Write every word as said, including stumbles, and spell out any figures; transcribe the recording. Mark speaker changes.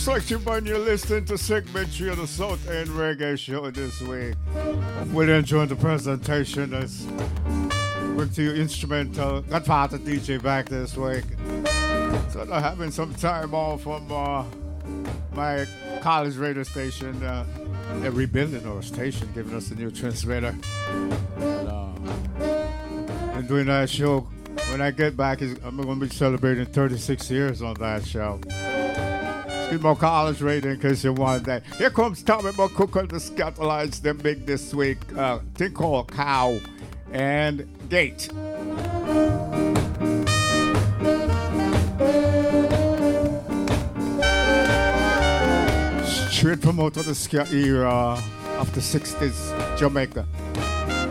Speaker 1: Selection Bun, you're listening to segment three of the South End Reggae Show this week. Really enjoying the presentation. Let's bring to you instrumental. Got Father D J back this week. So they're having some time off from uh, my college radio station. Uh, they're rebuilding our station, giving us a new transmitter. And, uh, and doing that show. When I get back, I'm going to be celebrating thirty-six years on that show. Get more college radio in case you want that. Here comes Tommy McCook on the Scatterlights. Them big this week. Uh, thing called Cow and Gate. Straight from out of the ska era of the sixties, Jamaica.